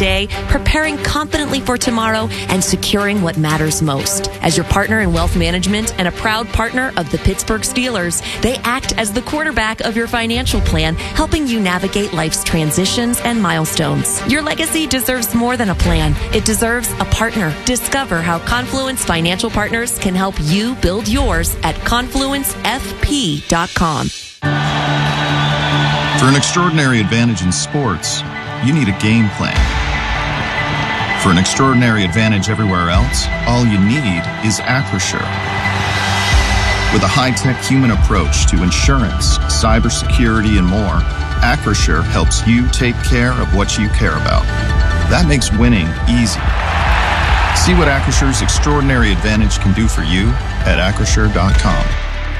today, preparing confidently for tomorrow, and securing what matters most. As your partner in wealth management and a proud partner of the Pittsburgh Steelers, they act as the quarterback of your financial plan, helping you navigate life's transitions and milestones. Your legacy deserves more than a plan. It deserves a partner. Discover how Confluence Financial Partners can help you build yours at confluencefp.com. For an extraordinary advantage in sports, you need a game plan. For an extraordinary advantage everywhere else, all you need is Acrisure. With a high-tech human approach to insurance, cybersecurity, and more, Acrisure helps you take care of what you care about. That makes winning easy. See what Acrisure's extraordinary advantage can do for you at Acrisure.com.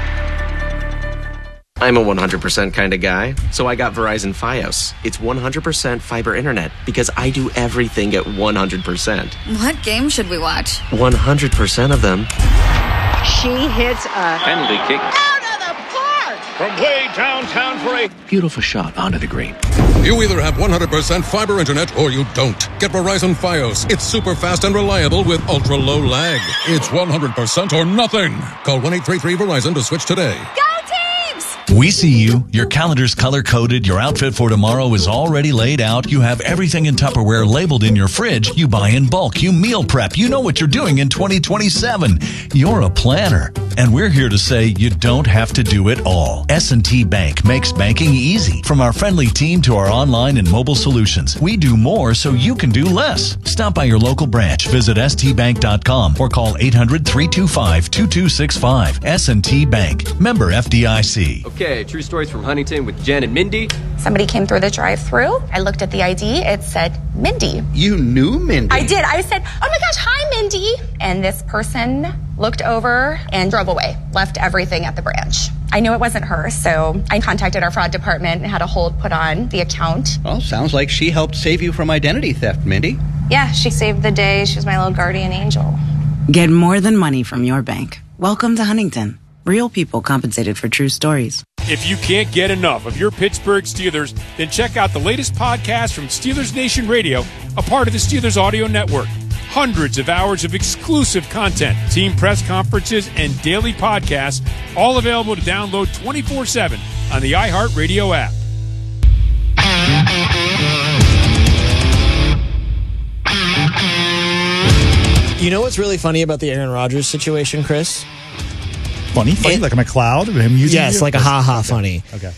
I'm a 100% kind of guy, so I got Verizon Fios. It's 100% fiber internet because I do everything at 100%. What game should we watch? 100% of them. She hits a penalty kick out of the park from way downtown for a beautiful shot onto the green. You either have 100% fiber internet or you don't. Get Verizon Fios. It's super fast and reliable with ultra-low lag. It's 100% or nothing. Call 1-833-VERIZON to switch today. Go Teams! We see you. Your calendar's color-coded. Your outfit for tomorrow is already laid out. You have everything in Tupperware labeled in your fridge. You buy in bulk. You meal prep. You know what you're doing in 2027. You're a planner. And we're here to say you don't have to do it all. S&T Bank makes banking easy. From our friendly team to our online and mobile solutions, we do more so you can do less. Stop by your local branch, visit stbank.com, or call 800-325-2265. S&T Bank. Member FDIC. Okay, true stories from Huntington with Jen and Mindy. Somebody came through the drive-thru. I looked at the ID. It said Mindy. You knew Mindy? I did. I said, oh my gosh, hi, Mindy. And this person looked over and drove away, left everything at the branch. I knew it wasn't her, so I contacted our fraud department and had a hold put on the account. Well, sounds like she helped save you from identity theft, Mindy. Yeah, she saved the day. She was my little guardian angel. Get more than money from your bank. Welcome to Huntington. Real people compensated for true stories. If you can't get enough of your Pittsburgh Steelers, then check out the latest podcast from Steelers Nation Radio, a part of the Steelers Audio Network. Hundreds of hours of exclusive content, team press conferences, and daily podcasts, all available to download 24/7 on the iHeartRadio app. You know what's really funny about the Aaron Rodgers situation, Chris? Funny? Like I'm a cloud? Him using yes, you? like a ha-ha funny. Okay.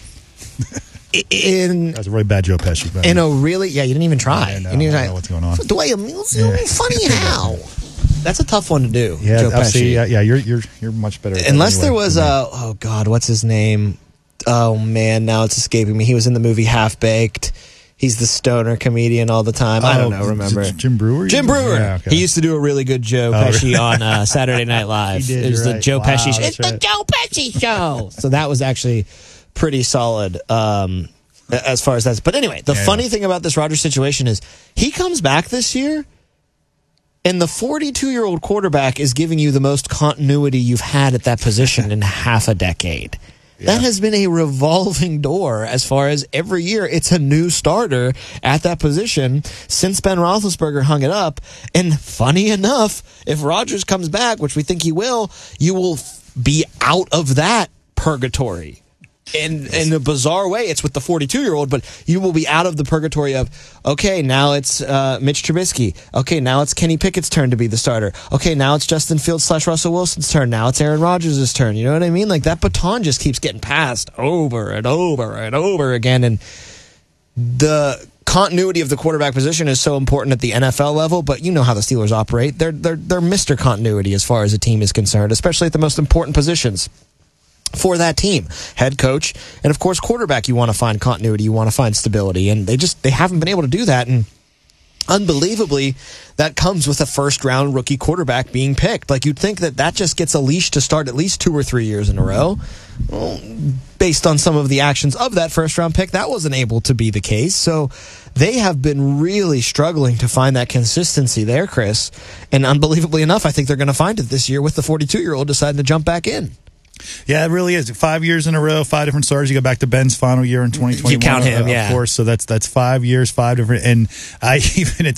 That was a really bad Joe Pesci. In a really, you didn't even try. I don't know what's going on. The way funny how? That's a tough one to do. Yeah, Joe Pesci. You're much better. Unless there was oh God, what's his name? Oh man, now it's escaping me. He was in the movie Half Baked. He's the stoner comedian all the time. I don't know. Remember Jim Brewer? Jim Brewer. Yeah, okay. He used to do a really good Joe Pesci on Saturday Night Live. He did, it was the right. Joe Pesci show. That's It's the Joe Pesci show. So that was actually pretty solid as far as that's. But anyway, the funny thing about this Rodgers situation is he comes back this year, and the 42-year-old quarterback is giving you the most continuity you've had at that position in half a decade. Yeah. That has been a revolving door as far as every year it's a new starter at that position since Ben Roethlisberger hung it up. And funny enough, if Rodgers comes back, which we think he will, you will be out of that purgatory. In a bizarre way, it's with the 42-year-old, but you will be out of the purgatory of, okay, now it's Mitch Trubisky. Okay, now it's Kenny Pickett's turn to be the starter. Okay, now it's Justin Fields / Russell Wilson's turn. Now it's Aaron Rodgers' turn. You know what I mean? Like, that baton just keeps getting passed over and over and over again. And the continuity of the quarterback position is so important at the NFL level, but you know how the Steelers operate. They're Mr. Continuity as far as a team is concerned, especially at the most important positions for that team. Head coach, and of course quarterback. You want to find continuity, you want to find stability, and they haven't been able to do that. And unbelievably, that comes with a first-round rookie quarterback being picked. Like, you'd think that just gets a leash to start at least 2 or 3 years in a row. Well, based on some of the actions of that first-round pick, that wasn't able to be the case. So they have been really struggling to find that consistency there, Chris. And unbelievably enough, I think they're going to find it this year with the 42-year-old deciding to jump back in. Yeah, it really is. 5 years in a row, 5 different starters. You go back to Ben's final year in 2021. You count him, of course. So that's 5 years, 5 different. And it's